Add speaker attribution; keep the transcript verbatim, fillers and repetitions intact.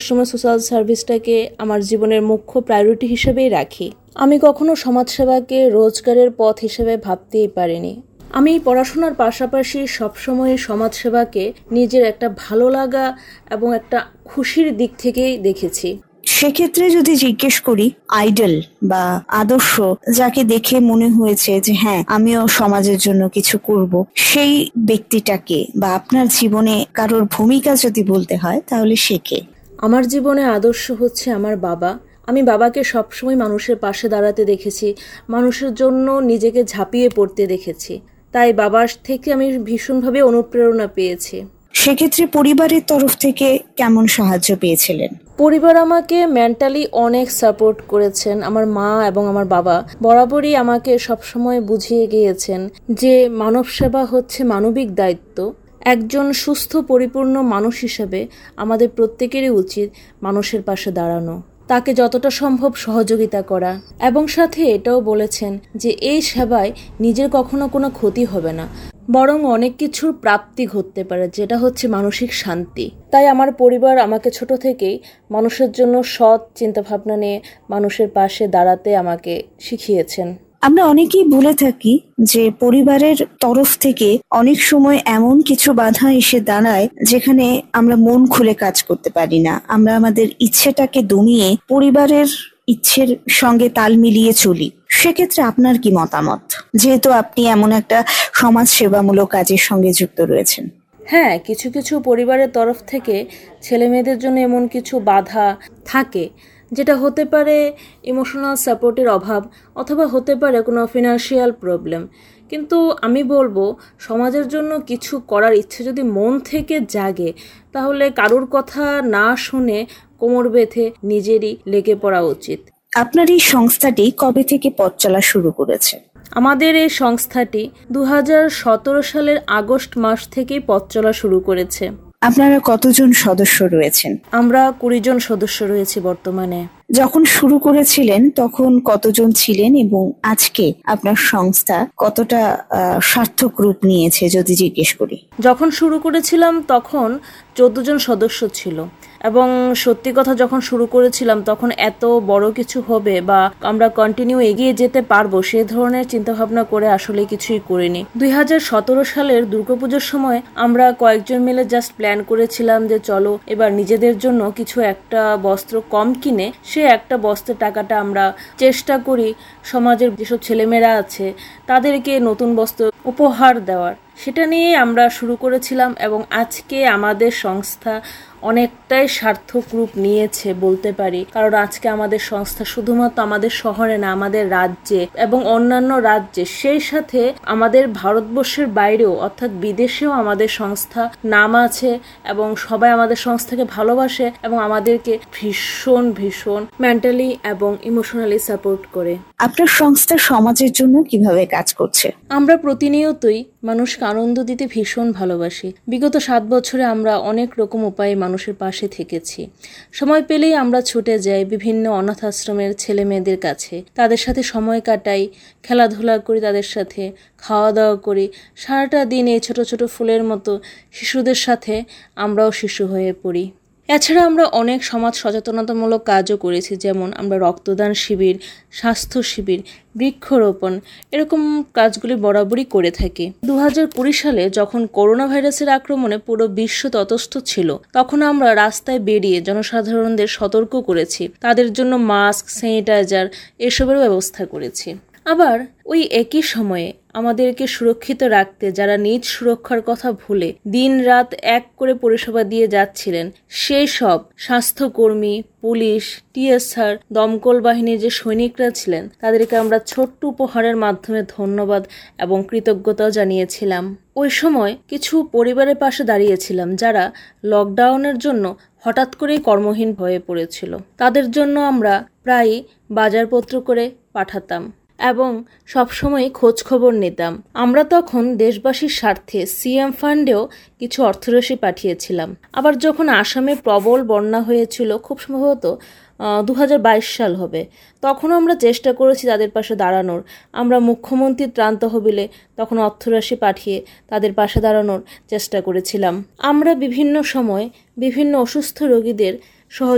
Speaker 1: সবসময় সোশ্যাল সার্ভিসটাকে আমার জীবনের মুখ্য প্রায়োরিটি হিসেবেই রাখি। আমি কখনো সমাজসেবাকে রোজগারের পথ হিসেবে ভাবতেই পারিনি। আমি পড়াশোনার পাশাপাশি সবসময় সমাজসেবাকে নিজের একটা ভালো লাগা এবং একটা খুশির দিক থেকেই দেখেছি।
Speaker 2: সেক্ষেত্রে যদি জিজ্ঞেস করি, আইডল বা আদর্শ যাকে দেখে মনে হয়েছে যে হ্যাঁ আমিও সমাজের জন্য কিছু করব, সেই ব্যক্তিটাকে বা আপনার জীবনে কারোর ভূমিকা যদি বলতে হয় তাহলে সে কে?
Speaker 1: আমার জীবনে আদর্শ হচ্ছে আমার বাবা। আমি বাবাকে সবসময় মানুষের পাশে দাঁড়াতে দেখেছি, মানুষের জন্য নিজেকে ঝাঁপিয়ে পড়তে দেখেছি। তাই বাবার থেকে আমি ভীষণভাবে অনুপ্রেরণা পেয়েছি।
Speaker 2: সেক্ষেত্রে পরিবারের তরফ থেকে কেমন সাহায্য পেয়েছিলেন?
Speaker 1: পরিবার আমাকে মেন্টালি অনেক সাপোর্ট করেছেন। আমার মা এবং আমার বাবা বরাবরই আমাকে সবসময় বুঝিয়ে গিয়েছেন যে মানব সেবা হচ্ছে মানবিক দায়িত্ব। একজন সুস্থ পরিপূর্ণ মানুষ হিসেবে আমাদের প্রত্যেকেরই উচিত মানুষের পাশে দাঁড়ানো, তাকে যতটা সম্ভব সহযোগিতা করা, এবং সাথে এটাও বলেছেন যে এই সেবায় নিজের কখনো কোনো ক্ষতি হবে না, বরং অনেক কিছুর প্রাপ্তি ঘটতে পারে, যেটা হচ্ছে মানসিক শান্তি। তাই আমার পরিবার আমাকে ছোট থেকেই মানুষের জন্য সৎ চিন্তাভাবনা নিয়ে মানুষের পাশে দাঁড়াতে আমাকে শিখিয়েছেন।
Speaker 2: আমরা অনেকেই বলে থাকি যে পরিবারের তরফ থেকে অনেক সময় এমন কিছু বাধা এসে দাঁড়ায় যেখানে আমরা মন খুলে কাজ করতে পারি না, আমরা আমাদের ইচ্ছেটাকে দমিয়ে পরিবারের ইচ্ছের সঙ্গে তাল মিলিয়ে চলি। সেক্ষেত্রে আপনার কি মতামত, যেহেতু আপনি এমন একটা সমাজ সেবামূলক কাজের সঙ্গে যুক্ত রয়েছেন?
Speaker 1: হ্যাঁ, কিছু কিছু পরিবারের তরফ থেকে ছেলে মেয়েদের জন্য এমন কিছু বাধা থাকে, যেটা হতে পারে ইমোশনাল সাপোর্টের অভাব, অথবা হতে পারে কোনো ফিনান্সিয়াল প্রবলেম। কিন্তু আমি বলবো, সমাজের জন্য কিছু করার ইচ্ছে যদি মন থেকে জাগে, তাহলে কারোর কথা না শুনে কোমর বেঁধে নিজেরই লেগে পড়া উচিত।
Speaker 2: আপনার এই সংস্থাটি কবে থেকে পথ চলা শুরু করেছে?
Speaker 1: আমাদের এই সংস্থাটি দু হাজার সতেরো সালের আগস্ট মাস থেকেই পথ চলা শুরু করেছে।
Speaker 2: আপনারা কতজন সদস্য রয়েছেন?
Speaker 1: আমরা কুড়ি জন সদস্য রয়েছি বর্তমানে।
Speaker 2: যখন শুরু করেছিলেন তখন কতজন ছিলেন এবং আজকে আপনার সংস্থা কতটা সার্থক রূপ নিয়েছে যদি জিজ্ঞেস করি?
Speaker 1: যখন শুরু করেছিলাম তখন চোদ্দ জন সদস্য ছিল, এবং সত্যি কথা যখন শুরু করেছিলাম তখন এত বড় কিছু হবে বা আমরা কন্টিনিউ এগিয়ে যেতে পারবো সে ধরনের চিন্তাভাবনা করে আসলে কিছুই করিনি। দুই হাজার সতেরো সালের দুর্গাপুজোর সময় আমরা কয়েকজন মিলে জাস্ট প্ল্যান করেছিলাম যে চলো এবার নিজেদের জন্য কিছু একটা বস্ত্র কম কিনে সে একটা বস্ত্রের টাকাটা আমরা চেষ্টা করি সমাজের যেসব ছেলেমেয়েরা আছে তাদেরকে নতুন বস্ত্র উপহার দেওয়ার। সেটা নিয়ে আমরা শুরু করেছিলাম, এবং আজকে আমাদের সংস্থা অনেকটাই সার্থক রূপ নিয়েছে বলতে পারি। কারণ আজকে আমাদের সংস্থা শুধুমাত্র আমাদের শহরে না, আমাদের রাজ্যে এবং অন্যান্য রাজ্যে, সেই সাথে আমাদের ভারতবর্ষের বাইরেও অর্থাৎ বিদেশেও আমাদের সংস্থা নাম আছে, এবং সবাই আমাদের সংস্থাকে ভালোবাসে এবং আমাদেরকে ভীষণ ভীষণ মেন্টালি এবং ইমোশনালি সাপোর্ট করে।
Speaker 2: আপনার সংস্থা সমাজের জন্য কিভাবে কাজ করছে?
Speaker 1: আমরা প্রতিনিয়তই মানুষকে আনন্দ দিতে ভীষণ ভালোবাসি। বিগত সাত বছরে আমরা অনেক রকম উপায়ে মানুষের পাশে থেকেছি। সময় পেলেই আমরা ছুটে যাই বিভিন্ন অনাথ আশ্রমের ছেলে মেয়েদের কাছে, তাদের সাথে সময় কাটাই, খেলাধুলা করি, তাদের সাথে খাওয়া দাওয়া করি। সারাটা দিন এই ছোট ছোট ফুলের মতো শিশুদের সাথে আমরাও শিশু হয়ে পড়ি। এছাড়া আমরা অনেক সমাজ সচেতনতামূলক কাজও করেছি, যেমন আমরা রক্তদান শিবির, স্বাস্থ্য শিবির, বৃক্ষরোপণ, এরকম কাজগুলি বরাবরই করে থাকি। দু হাজার কুড়ি সালে যখন করোনা ভাইরাসের আক্রমণে পুরো বিশ্ব তটস্থ ছিল, তখন আমরা রাস্তায় বেরিয়ে জনসাধারণদের সতর্ক করেছি, তাদের জন্য মাস্ক, স্যানিটাইজার এসবের ব্যবস্থা করেছি। আবার ওই একই সময়ে আমাদেরকে সুরক্ষিত রাখতে যারা নিজ সুরক্ষার কথা ভুলে দিন রাত এক করে পরিষেবা দিয়ে যাচ্ছিলেন, সেই সব স্বাস্থ্যকর্মী, পুলিশ, টিএসআর, দমকল বাহিনীর যে সৈনিকরা ছিলেন তাদেরকে আমরা ছোট্ট উপহারের মাধ্যমে ধন্যবাদ এবং কৃতজ্ঞতাও জানিয়েছিলাম। ওই সময় কিছু পরিবারের পাশে দাঁড়িয়েছিলাম যারা লকডাউনের জন্য হঠাৎ করেই কর্মহীন হয়ে পড়েছিল। তাদের জন্য আমরা প্রায়ই বাজারপত্র করে পাঠাতাম এবং সবসময় খোঁজ খবর নিতাম। আমরা তখন দেশবাসীর স্বার্থে সিএম ফান্ডেও কিছু অর্থরাশি পাঠিয়েছিলাম। আবার যখন আসামে প্রবল বন্যা হয়েছিল, খুব সম্ভবত দু হাজার বাইশ সাল হবে, তখনও আমরা চেষ্টা করেছি তাদের পাশে দাঁড়ানোর। আমরা মুখ্যমন্ত্রীর ত্রাণ তহবিলে তখন অর্থরাশি পাঠিয়ে তাদের পাশে দাঁড়ানোর চেষ্টা করেছিলাম। আমরা বিভিন্ন সময় বিভিন্ন অসুস্থ রোগীদের সহ